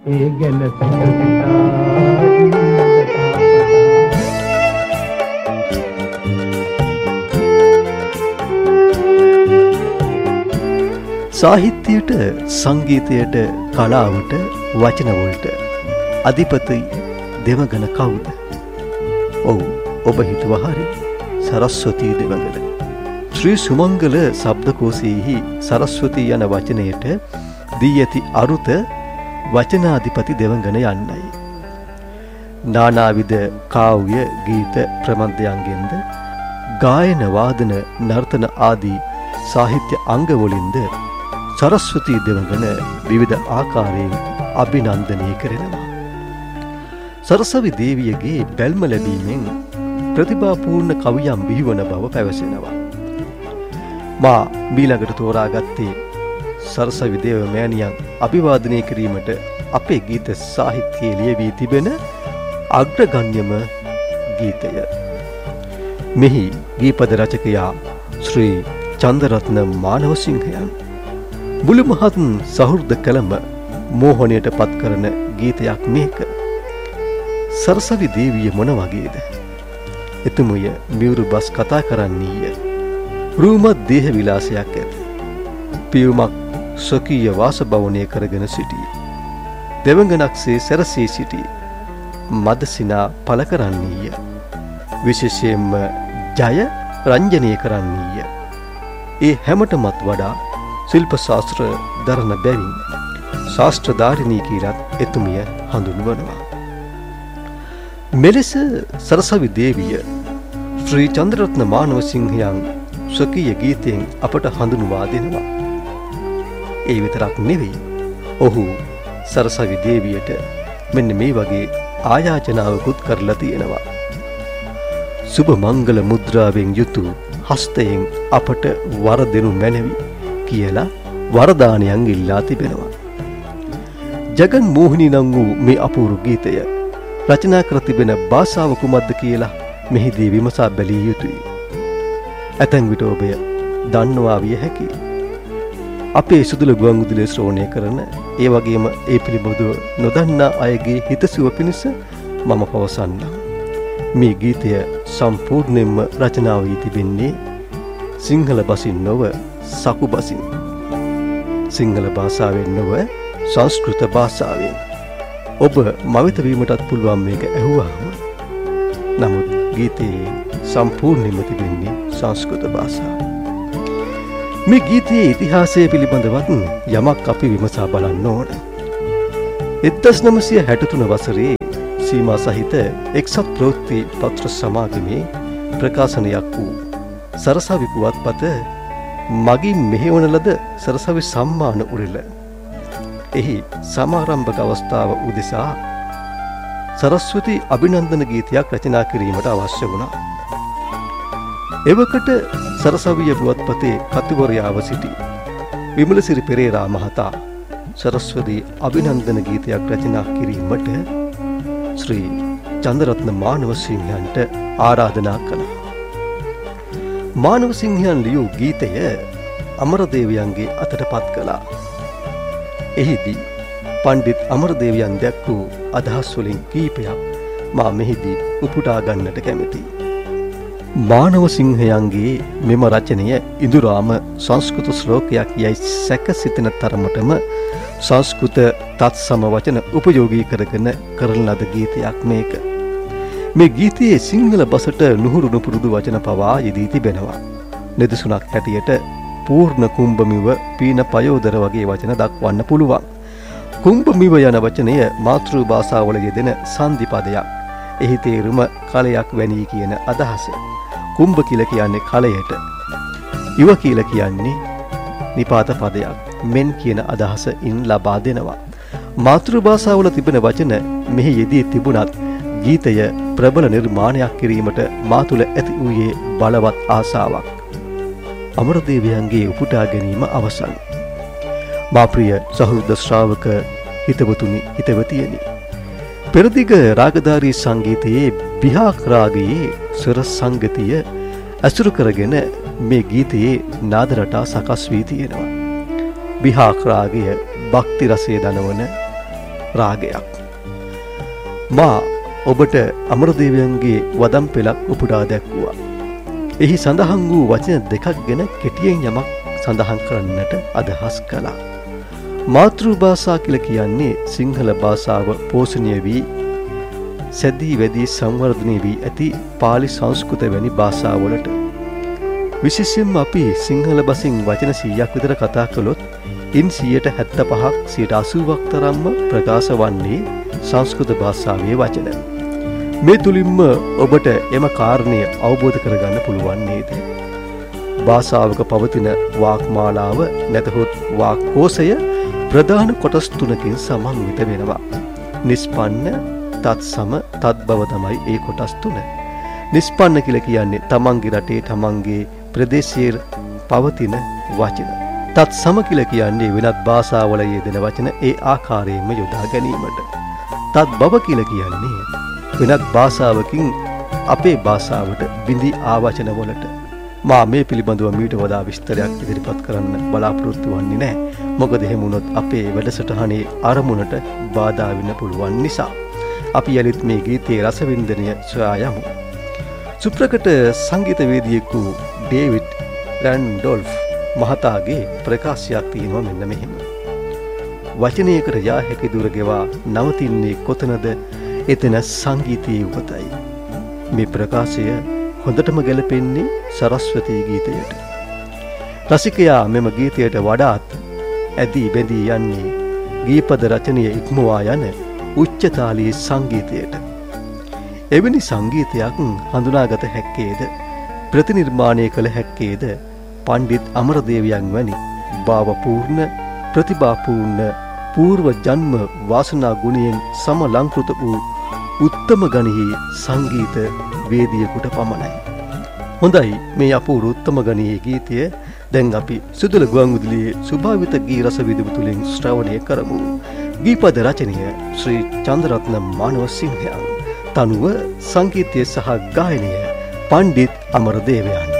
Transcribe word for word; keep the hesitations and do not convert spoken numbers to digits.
ඒ ගැන සිතා සාහිත්‍යයට, සංගීතයට, කලාවට, වචනවලට අධිපති දෙවඟන කවුද? ඔව්, ඔබ හිතුවා හරි. සරස්වතී දෙවඟන. ශ්‍රී සුමංගල ශබ්දකෝෂයේහි සරස්වතී යන වචනයට දී ඇති අරුත වචනාධිපති දෙවඟන යන්නයි. නානාවිධ කාව්‍ය, ගීත, ප්‍රබන්ධයන්ගෙන්ද ගායන, වාදන, නර්තන ආදී සාහිත්‍ය අංගවලින්ද සරස්වතී දෙවඟන විවිධ ආකාරයෙන් අභිනන්දනය කරනවා. සරසවි දේවියගේ බැල්ම ලැබීමෙන් ප්‍රතිභාපූර්ණ කවියම් බිහිවන බව පැවසෙනවා. මා මීළඟට තෝරාගත්තේ සරසවි දේව මෑණියන් අභිවාදනය කිරීමට අපේ ගීත සාහිත්‍යයේ ලියවී තිබෙන අග්‍රගණ්‍යම ගීතය. මෙහි ගීපද රචකයා ශ්‍රී චන්දරත්න මානවසිංහයන්. මුළු මහත් සහෘද කළම මෝහණයට පත් කරන ගීතයක් මේක. සරසවි දේවිය මොන වගේද? එතුමිය මියුරු බස් කතා කරන්නීය. රූමත් දේහ විලාසයක් ඇත. පියුමක් ස්වකීය වාසභවනය කරගෙන සිටී. දෙවඟනක්සේ සැරසී සිටී. මදසිනා පළ කරන්නීය. විශේෂයෙන්ම ජය රංජනය කරන්නීය. ඒ හැමටමත් වඩා ශිල්ප ශාස්ත්‍ර දරන බැවින් ශාස්ත්‍රධාරිණී කියලත් එතුමිය හඳුන්වනවා. මෙලෙස සරසවි දේවිය ශ්‍රී චන්ද්‍රරත්න මානවසිංහයන් ස්වකීය ගීතයෙන් අපට හඳුන්වා දෙනවා. ඒ විතරක් නෙවෙයි, ඔහු සරසවි දේවියට මෙන්න මේ වගේ ආයාචනාවකුත් කරලා තියෙනවා. සුබ මංගල මුද්‍රාවෙන් යුතු හස්තයෙන් අපට වර දෙනු මැනවි කියලා වරදානයන් ඉල්ලා තිබෙනවා. ජගන් මෝහිනී නම් වූ මේ අපූර්ව ගීතය රචනා කර තිබෙන භාෂාව කුමක්ද කියලා මෙහිදී විමසා බැලිය යුතුයි. ඇතැම් විට ඔබ දන්නවා විය හැකියි. අපේ සුදුල ගුවන්විදුලිය ශ්‍රවණය කරන, ඒ වගේම ඒ පිළිබඳව නොදන්නා අයගේ හිතසුව පිණිස මම පවසන්නම්. මේ ගීතය සම්පූර්ණයෙන්ම රචනා වී තිබෙන්නේ සිංහල බසින් නොව සකු බසින්. සිංහල භාෂාවෙන් නොව සංස්කෘත භාෂාවෙන්. ඔබ මවිත වීමටත් පුළුවන් මේක ඇහුවාම. නමුත් ගීතයේ සම්පූර්ණයෙන්ම තිබෙන්නේ සංස්කෘත භාෂාව. මේ ගීතයේ ඉතිහාසය පිළිබඳවත් යමක් අපි විමසා බලන්න ඕන. එක්දහස් නවසිය හැටතුන වසරේ සීමා සහිත එක්සත් ප්‍රවෘත්ති පත්‍ර සමාගමේ ප්‍රකාශනයක් වූ සරසවි පුවත්පත මගින් මෙහෙවන ලද සරසවි සම්මාන උළෙල. එහි සමාරම්භක අවස්ථාව උදෙසා සරස්වති අභිනන්දන ගීතයක් රචනා කිරීමට අවශ්‍ය වුණා. එවකට සරසවිය පුවත්පතේ කතුවරයාව සිටි විමලසිරි පෙරේරා මහතා සරස්වති අභිනන්දන ගීතයක් රචනා කිරීමට ශ්‍රී චන්දරත්න මානවසිංහයන්ට ආරාධනා කළා. මානවසිංහයන් ලියූ ගීතය අමරදේවයන්ගේ අතට පත් කළා. එහිදී පණ්ඩිත් අමරදේවයන් දැක් වූ අදහස් වලින් කීපයක් මා මෙහිදී උපුටා ගන්නට කැමැතියි. මානවසිංහයන්ගේ මෙම රචනය ඉඳුරාම සංස්කෘත ශ්ලෝකයක් යයි සැක සිතන තරමටම සංස්කෘත තත්සම වචන උපයෝගී කරගෙන කරන ලද ගීතයක් මේක. මේ ගීතයේ සිංහල බසට නුහුරු නුපුරුදු වචන පවා යෙදී තිබෙනවා. නිදසුනක් හැටියට පූර්ණ කුම්භමිව, පීන පයෝදර වගේ වචන දක්වන්න පුළුවන්. කුම්භමිව යන වචනය මාතෘ භාෂාවල යෙදෙන සංදි පදයක්. එහි තේරුම කලයක් වැනී කියන අදහස. කුම්භ කියලා කියන්නේ කලයට. ඉව කියලා කියන්නේ නිපාත පදයක්. මෙන් කියන අදහස ඉන් ලබා දෙනවා. මාතෘ භාෂාවල තිබෙන වචන මෙහි යෙදී තිබුණත් ගීතය ප්‍රබල නිර්මාණයක් කිරීමට මා තුළ ඇති වූයේ බලවත් ආසාවක්. අමරදේවයන්ගේ උපුටා ගැනීම අවසන්. මා ප්‍රිය සහෘද ශ්‍රාවක හිතවතුනි, හිතවතියනි, පෙරදිග රාගධාරී සංගීතයේ බිහාක් රාගයේ ස්වර සංගතිය ඇසුරු කරගෙන මේ ගීතයේ නාද රටා සකස් වී තියෙනවා. බිහාක් රාගය භක්ති රසය දනවන රාගයක්. මා ඔබට අමරදේවයන්ගේ වදම් පෙළක් උපුටා දැක්වුවා. එහි සඳහන් වූ වචන දෙකක් ගැන කෙටියෙන් යමක් සඳහන් කරන්නට අදහස් කළා. මාතෘ භාෂා කියලා කියන්නේ සිංහල භාෂාව පෝෂණය වී සැදී වැඩි සංවර්ධනය වී ඇති පාලි සංස්කෘත වැනි භාෂාවලට. විශේෂයෙන්ම අපි සිංහල බසින් වචන සීයක් විතර කතා කළොත් ඉන් සියයට හැත්තපහක් සියයට අසූවක් තරම්ම ප්‍රකාශ වන්නේ සංස්කෘත භාෂාවේ වචන. මේ තුලින්ම ඔබට එම කාරණය අවබෝධ කරගන්න පුළුවන් නේද? භාෂාවක පවතින වාක්මාලාව නැතහොත් වාක්කෝෂය ප්‍රධාන කොටස් තුනකින් සමන්විත වෙනවා. නිස්පන්න, තත්සම, තත්බව තමයි ඒ කොටස් තුන. නිස්පන්න කියලා කියන්නේ තමන්ගේ රටේ තමන්ගේ ප්‍රදේශයේ පවතින වචන. තත්සම කියලා කියන්නේ වෙනත් භාෂාවල යෙදෙන වචන ඒ ආකාරයෙන්ම යොදා ගැනීමට. තත්බව කියලා කියන්නේ වෙනත් භාෂාවකින් අපේ භාෂාවට බිඳී ආවචන වලට. මා මේ පිළිබඳව මීට වඩා විස්තරයක් ඉදිරිපත් කරන්න බලාපොරොත්තු වෙන්නේ නැහැ. මොකද එහෙම වුණොත් අපේ වැඩසටහනේ අරමුණට බාධා වෙන්න පුළුවන් නිසා. අපි යලිත් මේ ගීතයේ රසවින්දනය සොයා යමු. සුප්‍රකට සංගීතවේදියෙකු ඩේවිඩ් රැන්ඩොල්ෆ් මහතාගේ ප්‍රකාශයක් තියෙනවා මෙන්න මෙහෙම. වචනයකට යා හැකි දුර ගෙවා නවතින්නේ කොතනද? එතන සංගීතයේ උපතයි. මේ ප්‍රකාශය හොඳටම ගැලපෙන්නේ සරස්වතී ගීතයට. රසිකයා මෙම ගීතයට වඩාත් ඇදී බැඳී යන්නේ ගීපද රචනය ඉක්මවා යන උච්චතාලී සංගීතයට. එවැනි සංගීතයක් හඳුනාගත හැක්කේද ප්‍රතිනිර්මාණය කළ හැක්කේද පණ්ඩිත් අමරදේවයන් වැනි භාවපූර්ණ ප්‍රතිභාපූර්ණ పూర్ව ජන්ම වාසනා ගුණයෙන් සමලංකృత වූ උත්තම ගණයේ සංගීත වේදියෙකුට පමණයි. හොඳයි, මේ අපූර්ව උත්තම ගණයේ ගීතය දැන් අපි සුදුල ගුවන්විදුලියේ ස්වභාවිත ගී රස විදුම තුලින් ශ්‍රවණය කරමු. ගීපද රචනය ශ්‍රී චන්ද්‍රරත්න මානවසිංහයන්, තනුව සංගීතය සහ ගායනය පණ්ඩිත් අමරදේවයන්.